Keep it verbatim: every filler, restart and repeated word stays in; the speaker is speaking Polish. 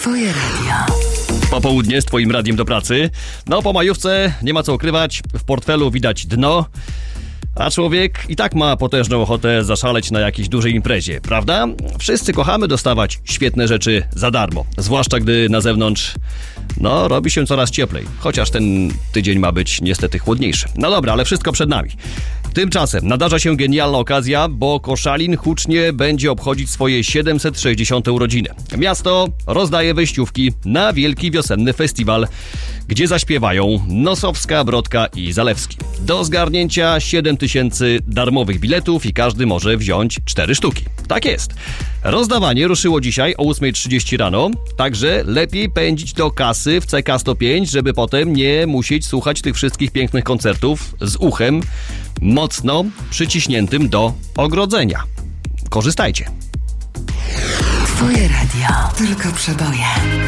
Twoje radio. Popołudnie z twoim radiem do pracy. No, po majówce nie ma co ukrywać, w portfelu widać dno, a człowiek i tak ma potężną ochotę zaszaleć na jakiejś dużej imprezie, prawda? Wszyscy kochamy dostawać świetne rzeczy za darmo, zwłaszcza gdy na zewnątrz, no, robi się coraz cieplej, chociaż ten tydzień ma być niestety chłodniejszy. No dobra, ale wszystko przed nami. Tymczasem nadarza się genialna okazja, bo Koszalin hucznie będzie obchodzić swoje siedemset sześćdziesiąte urodziny. Miasto rozdaje wejściówki na wielki wiosenny festiwal, gdzie zaśpiewają Nosowska, Brodka i Zalewski. Do zgarnięcia siedem tysięcy darmowych biletów i każdy może wziąć cztery sztuki. Tak jest. Rozdawanie ruszyło dzisiaj o ósma trzydzieści rano, także lepiej pędzić do kasy w C K sto pięć, żeby potem nie musieć słuchać tych wszystkich pięknych koncertów z uchem mocno przyciśniętym do ogrodzenia. Korzystajcie. Twoje radio. Tylko przeboje.